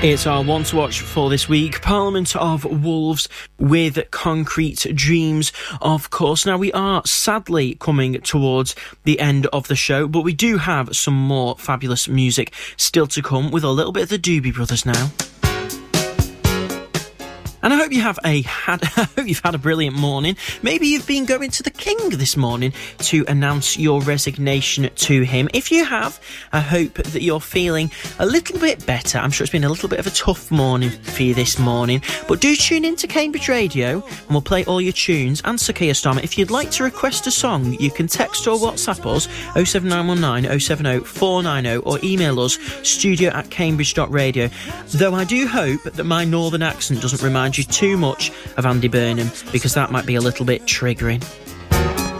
It's our one to watch for this week, Parliament of Wolves with Concrete Dreams, of course. Now, we are sadly coming towards the end of the show, but we do have some more fabulous music still to come with a little bit of the Doobie Brothers now. And I hope you've had a brilliant morning. Maybe you've been going to the King this morning to announce your resignation to him. If you have, I hope that you're feeling a little bit better. I'm sure it's been a little bit of a tough morning for you this morning. But do tune in to Cambridge Radio and we'll play all your tunes and Sir Keir Starmer. If you'd like to request a song, you can text or WhatsApp us 07919 070 490 or email us studio@cambridge.radio. Though I do hope that my northern accent doesn't remind you too much of Andy Burnham, because that might be a little bit triggering.